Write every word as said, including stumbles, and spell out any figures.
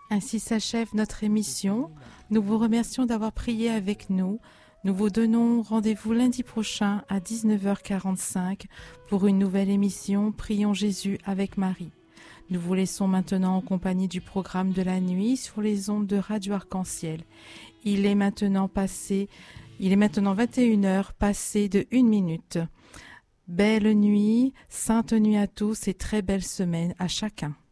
Ainsi s'achève notre émission. Nous vous remercions d'avoir prié avec nous. Nous vous donnons rendez-vous lundi prochain à dix-neuf heures quarante-cinq pour une nouvelle émission Prions Jésus avec Marie. Nous vous laissons maintenant en compagnie du programme de la nuit sur les ondes de Radio Arc-en-Ciel. Il est maintenant passé, il est maintenant vingt et une heures passées de une minute. Belle nuit, sainte nuit à tous et très belle semaine à chacun.